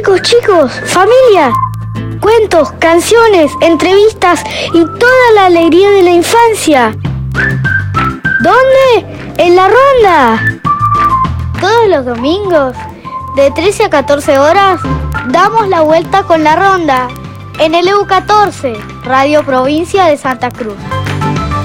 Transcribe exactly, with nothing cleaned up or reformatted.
Chicos, chicos, familia, cuentos, canciones, entrevistas y toda la alegría de la infancia. ¿Dónde? En La Ronda. Todos los domingos, de trece a catorce horas, damos la vuelta con La Ronda, en el E U catorce, Radio Provincia de Santa Cruz.